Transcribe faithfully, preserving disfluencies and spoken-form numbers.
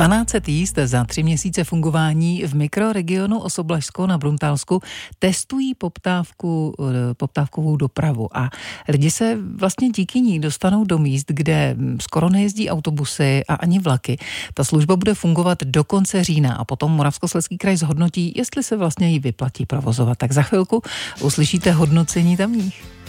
dvanáct set jízd za tři měsíce fungování v mikroregionu Osoblažsko na Bruntálsku testují poptávku, poptávkovou dopravu a lidi se vlastně díky ní dostanou do míst, kde skoro nejezdí autobusy a ani vlaky. Ta služba bude fungovat do konce října a potom Moravskoslezský kraj zhodnotí, jestli se vlastně jí vyplatí provozovat. Tak za chvilku uslyšíte hodnocení tamních.